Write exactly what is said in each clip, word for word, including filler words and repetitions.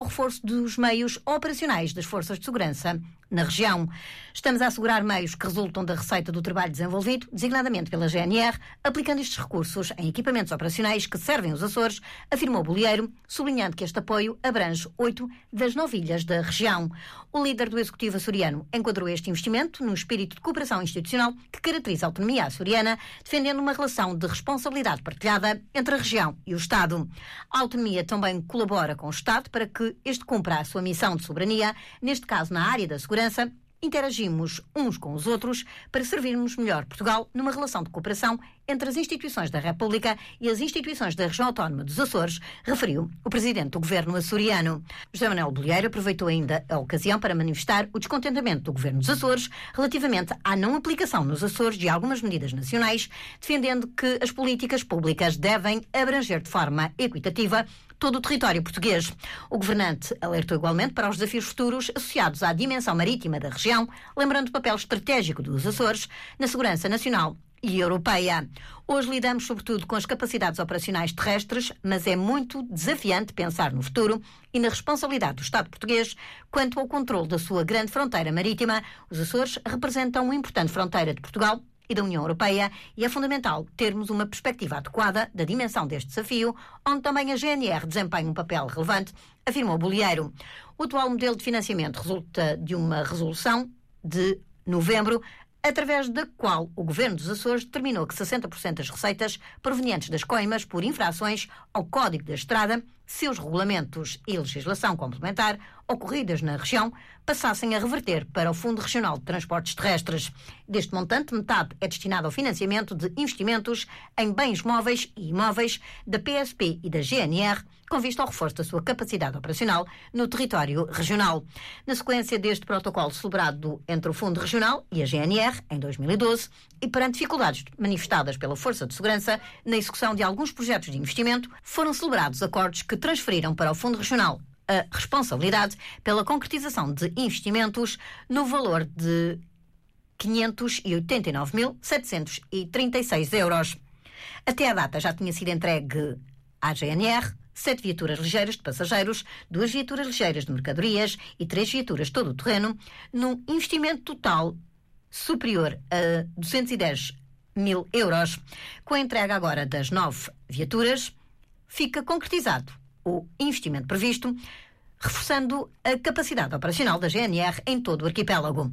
reforço dos meios operacionais das forças de segurança na região. Estamos a assegurar meios que resultam da receita do trabalho desenvolvido, designadamente pela G N R, aplicando estes recursos em equipamentos operacionais que servem os Açores, afirmou Bolieiro, sublinhando que este apoio abrange oito das nove ilhas da região. O líder do Executivo açoriano enquadrou este investimento no espírito de cooperação institucional que caracteriza a autonomia açoriana, defendendo uma relação de responsabilidade partilhada entre a região e o Estado. A autonomia também colabora com o Estado para que este cumpra a sua missão de soberania, neste caso na área da segurança. Interagimos uns com os outros para servirmos melhor Portugal numa relação de cooperação entre as instituições da República e as instituições da Região Autónoma dos Açores, referiu o presidente do governo açoriano. José Manuel Bolieiro aproveitou ainda a ocasião para manifestar o descontentamento do governo dos Açores relativamente à não aplicação nos Açores de algumas medidas nacionais, defendendo que as políticas públicas devem abranger de forma equitativa todo o território português. O governante alertou igualmente para os desafios futuros associados à dimensão marítima da região, lembrando o papel estratégico dos Açores na segurança nacional e europeia. Hoje lidamos sobretudo com as capacidades operacionais terrestres, mas é muito desafiante pensar no futuro e na responsabilidade do Estado português quanto ao controle da sua grande fronteira marítima. Os Açores representam uma importante fronteira de Portugal e da União Europeia, e é fundamental termos uma perspectiva adequada da dimensão deste desafio, onde também a G N R desempenha um papel relevante, afirmou Bolieiro. O atual modelo de financiamento resulta de uma resolução de novembro, através da qual o Governo dos Açores determinou que sessenta por cento das receitas provenientes das coimas por infrações ao Código da Estrada, seus regulamentos e legislação complementar ocorridas na região, passassem a reverter para o Fundo Regional de Transportes Terrestres. Deste montante, metade é destinado ao financiamento de investimentos em bens móveis e imóveis da P S P e da G N R, com vista ao reforço da sua capacidade operacional no território regional. Na sequência deste protocolo celebrado entre o Fundo Regional e a G N R, em dois mil e doze, e perante dificuldades manifestadas pela Força de Segurança na execução de alguns projetos de investimento, foram celebrados acordos que transferiram para o Fundo Regional a responsabilidade pela concretização de investimentos no valor de quinhentos e oitenta e nove mil, setecentos e trinta e seis euros. Até à data já tinha sido entregue à G N R sete viaturas ligeiras de passageiros, duas viaturas ligeiras de mercadorias e três viaturas todo-terreno, num investimento total superior a duzentos e dez mil euros. Com a entrega agora das nove viaturas, fica concretizado o investimento previsto, reforçando a capacidade operacional da G N R em todo o arquipélago.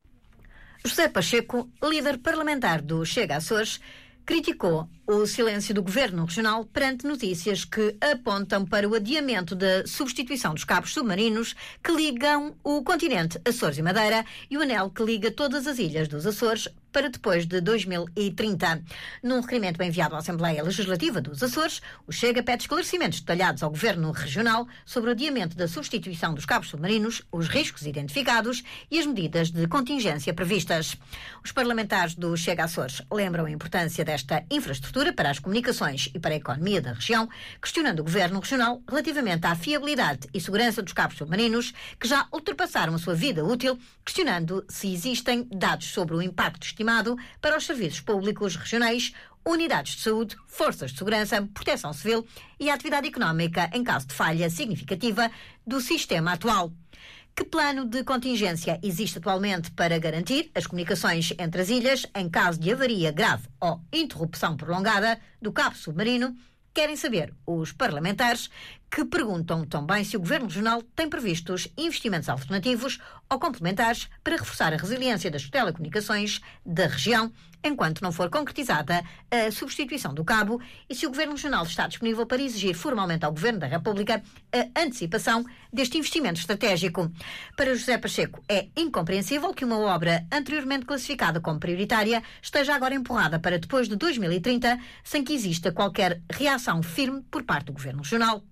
José Pacheco, líder parlamentar do Chega Açores, criticou o silêncio do Governo Regional perante notícias que apontam para o adiamento da substituição dos cabos submarinos que ligam o continente Açores e Madeira e o anel que liga todas as ilhas dos Açores para depois de dois mil e trinta. Num requerimento enviado à Assembleia Legislativa dos Açores, o Chega pede esclarecimentos detalhados ao Governo Regional sobre o adiamento da substituição dos cabos submarinos, os riscos identificados e as medidas de contingência previstas. Os parlamentares do Chega Açores lembram a importância desta infraestrutura para as comunicações e para a economia da região, questionando o Governo Regional relativamente à fiabilidade e segurança dos cabos submarinos que já ultrapassaram a sua vida útil, questionando se existem dados sobre o impacto estimado para os serviços públicos regionais, unidades de saúde, forças de segurança, proteção civil e a atividade económica em caso de falha significativa do sistema atual. Que plano de contingência existe atualmente para garantir as comunicações entre as ilhas em caso de avaria grave ou interrupção prolongada do cabo submarino? Querem saber os parlamentares, que perguntam também se o Governo Regional tem previstos investimentos alternativos ou complementares para reforçar a resiliência das telecomunicações da região, enquanto não for concretizada a substituição do cabo, e se o Governo Regional está disponível para exigir formalmente ao Governo da República a antecipação deste investimento estratégico. Para José Pacheco, é incompreensível que uma obra anteriormente classificada como prioritária esteja agora empurrada para depois de dois mil e trinta, sem que exista qualquer reação firme por parte do Governo Regional.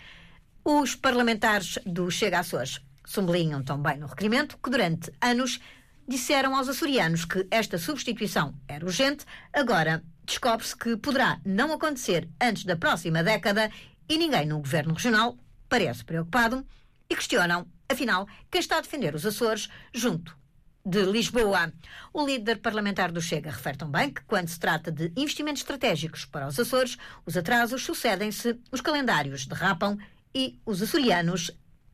Os parlamentares do Chega Açores sublinham também no requerimento que durante anos disseram aos açorianos que esta substituição era urgente. Agora descobre-se que poderá não acontecer antes da próxima década e ninguém no Governo Regional parece preocupado e questionam, afinal, quem está a defender os Açores junto de Lisboa. O líder parlamentar do Chega refere também que, quando se trata de investimentos estratégicos para os Açores, os atrasos sucedem-se, os calendários derrapam e os açorianos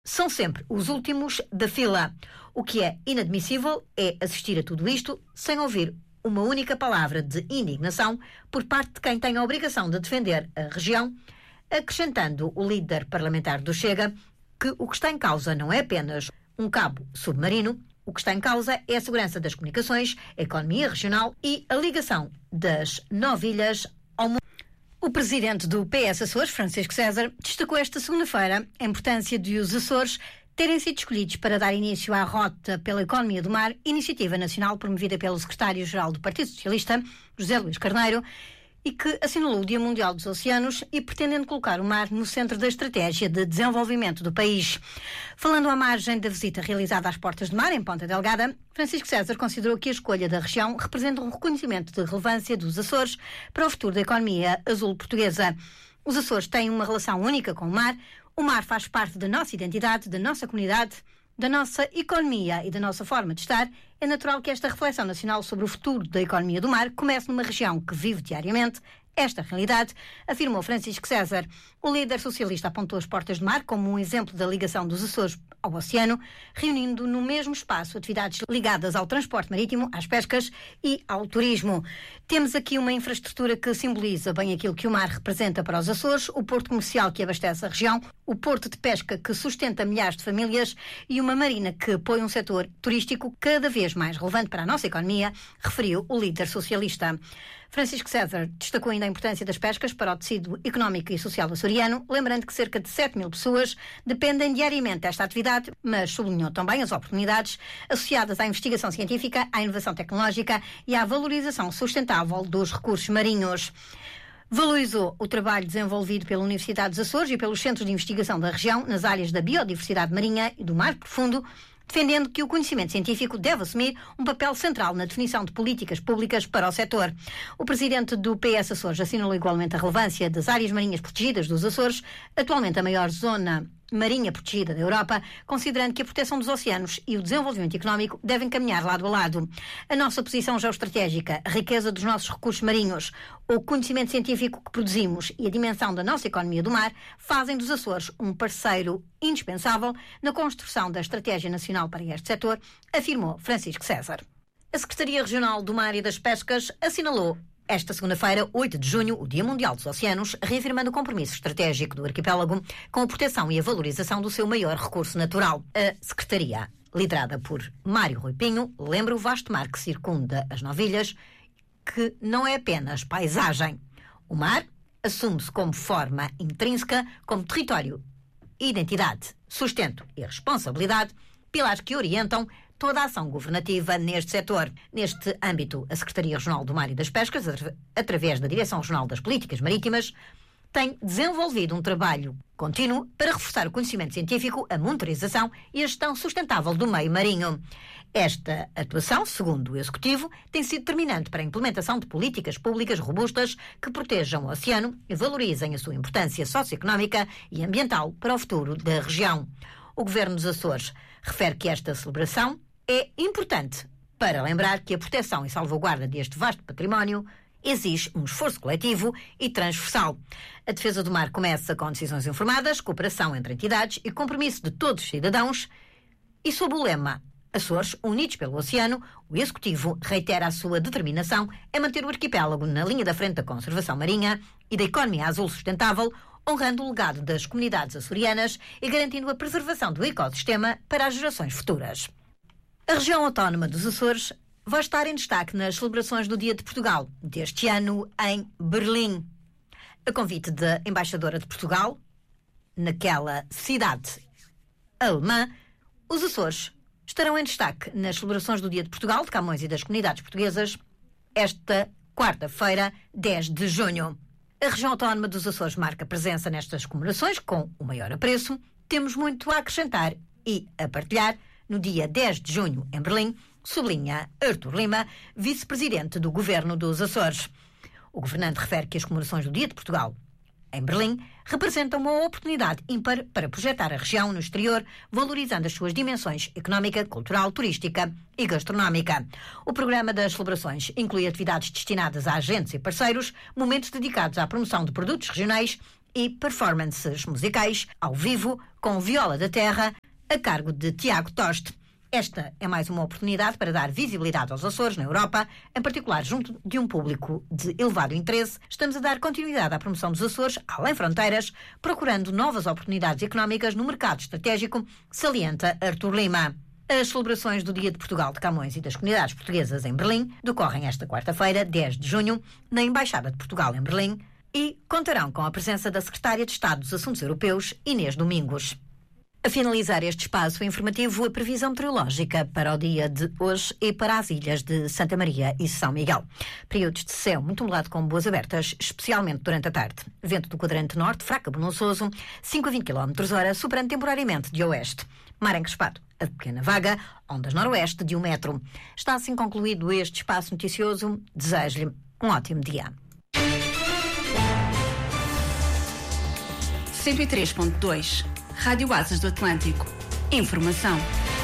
são sempre os últimos da fila. O que é inadmissível é assistir a tudo isto sem ouvir uma única palavra de indignação por parte de quem tem a obrigação de defender a região, acrescentando o líder parlamentar do Chega que o que está em causa não é apenas um cabo submarino, o que está em causa é a segurança das comunicações, a economia regional e a ligação das nove ilhas ao mundo. O presidente do P S Açores, Francisco César, destacou esta segunda-feira a importância de os Açores terem sido escolhidos para dar início à Rota pela Economia do Mar, iniciativa nacional promovida pelo secretário-geral do Partido Socialista, José Luís Carneiro, e que assinalou o Dia Mundial dos Oceanos e pretendendo colocar o mar no centro da estratégia de desenvolvimento do país. Falando à margem da visita realizada às Portas do Mar, em Ponta Delgada, Francisco César considerou que a escolha da região representa um reconhecimento de relevância dos Açores para o futuro da economia azul portuguesa. Os Açores têm uma relação única com o mar, o mar faz parte da nossa identidade, da nossa comunidade, da nossa economia e da nossa forma de estar. É natural que esta reflexão nacional sobre o futuro da economia do mar comece numa região que vive diariamente esta realidade, afirmou Francisco César. O líder socialista apontou as Portas do Mar como um exemplo da ligação dos Açores ao oceano, reunindo no mesmo espaço atividades ligadas ao transporte marítimo, às pescas e ao turismo. Temos aqui uma infraestrutura que simboliza bem aquilo que o mar representa para os Açores, o porto comercial que abastece a região, o porto de pesca que sustenta milhares de famílias e uma marina que apoia um setor turístico cada vez mais relevante para a nossa economia, referiu o líder socialista. Francisco César destacou ainda a importância das pescas para o tecido económico e social açoriano, lembrando que cerca de sete mil pessoas dependem diariamente desta atividade, mas sublinhou também as oportunidades associadas à investigação científica, à inovação tecnológica e à valorização sustentável dos recursos marinhos. Valorizou o trabalho desenvolvido pela Universidade dos Açores e pelos Centros de Investigação da região nas áreas da biodiversidade marinha e do mar profundo, defendendo que o conhecimento científico deve assumir um papel central na definição de políticas públicas para o setor. O presidente do P S Açores assinalou igualmente a relevância das áreas marinhas protegidas dos Açores, atualmente a maior zona marinha protegida da Europa, considerando que a proteção dos oceanos e o desenvolvimento económico devem caminhar lado a lado. A nossa posição geoestratégica, a riqueza dos nossos recursos marinhos, o conhecimento científico que produzimos e a dimensão da nossa economia do mar fazem dos Açores um parceiro indispensável na construção da Estratégia Nacional para este setor, afirmou Francisco César. A Secretaria Regional do Mar e das Pescas assinalou esta segunda-feira, oito de junho, o Dia Mundial dos Oceanos, reafirmando o compromisso estratégico do arquipélago com a proteção e a valorização do seu maior recurso natural. A Secretaria, liderada por Mário Rui Pinho, lembra o vasto mar que circunda as nove ilhas, que não é apenas paisagem. O mar assume-se como forma intrínseca, como território, identidade, sustento e responsabilidade, pilares que orientam toda a ação governativa neste setor. Neste âmbito, a Secretaria Regional do Mar e das Pescas, através da Direção Regional das Políticas Marítimas, tem desenvolvido um trabalho contínuo para reforçar o conhecimento científico, a monitorização e a gestão sustentável do meio marinho. Esta atuação, segundo o Executivo, tem sido determinante para a implementação de políticas públicas robustas que protejam o oceano e valorizem a sua importância socioeconómica e ambiental para o futuro da região. O Governo dos Açores refere que esta celebração é importante para lembrar que a proteção e salvaguarda deste vasto património exige um esforço coletivo e transversal. A defesa do mar começa com decisões informadas, cooperação entre entidades e compromisso de todos os cidadãos. E sob o lema Açores Unidos pelo Oceano, o Executivo reitera a sua determinação em manter o arquipélago na linha da frente da conservação marinha e da economia azul sustentável, honrando o legado das comunidades açorianas e garantindo a preservação do ecossistema para as gerações futuras. A região autónoma dos Açores vai estar em destaque nas celebrações do Dia de Portugal, deste ano em Berlim. A convite da embaixadora de Portugal, naquela cidade alemã, os Açores estarão em destaque nas celebrações do Dia de Portugal, de Camões e das comunidades portuguesas, esta quarta-feira, dez de junho. A região autónoma dos Açores marca presença nestas comemorações com o maior apreço. Temos muito a acrescentar e a partilhar. No dia dez de junho, em Berlim, sublinha Artur Lima, vice-presidente do Governo dos Açores. O governante refere que as comemorações do Dia de Portugal, em Berlim, representam uma oportunidade ímpar para projetar a região no exterior, valorizando as suas dimensões económica, cultural, turística e gastronómica. O programa das celebrações inclui atividades destinadas a agentes e parceiros, momentos dedicados à promoção de produtos regionais e performances musicais ao vivo com Viola da Terra, a cargo de Tiago Toste. Esta é mais uma oportunidade para dar visibilidade aos Açores na Europa, em particular junto de um público de elevado interesse. Estamos a dar continuidade à promoção dos Açores além fronteiras, procurando novas oportunidades económicas no mercado estratégico, salienta Artur Lima. As celebrações do Dia de Portugal de Camões e das Comunidades Portuguesas em Berlim decorrem esta quarta-feira, dez de junho, na Embaixada de Portugal em Berlim e contarão com a presença da Secretária de Estado dos Assuntos Europeus, Inês Domingos. A finalizar este espaço informativo, a previsão meteorológica para o dia de hoje e para as ilhas de Santa Maria e São Miguel. Períodos de céu muito nublado com boas abertas, especialmente durante a tarde. Vento do quadrante norte, fraco a bonançoso, cinco a vinte quilómetros hora, soprando temporariamente de oeste. Mar encrespado, a pequena vaga, ondas noroeste de um metro. Está assim concluído este espaço noticioso. Desejo-lhe um ótimo dia. cento e três ponto dois Rádio Asas do Atlântico. Informação.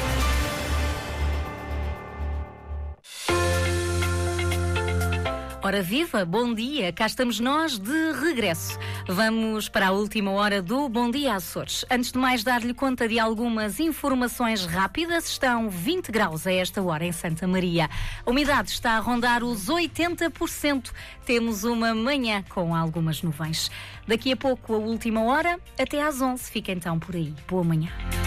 Ora viva, bom dia, cá estamos nós de regresso. Vamos para a última hora do Bom Dia Açores. Antes de mais dar-lhe conta de algumas informações rápidas, estão vinte graus a esta hora em Santa Maria. A umidade está a rondar os oitenta por cento. Temos uma manhã com algumas nuvens. Daqui a pouco a última hora, até às onze. Fica então por aí. Boa manhã.